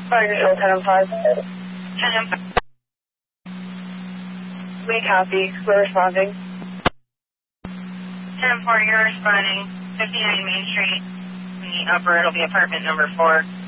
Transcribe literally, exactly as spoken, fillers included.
Fire control ten oh five. ten oh five. We copy. We're responding. ten four, you're responding. fifty-nine Main Street. In the upper, it'll be apartment number four.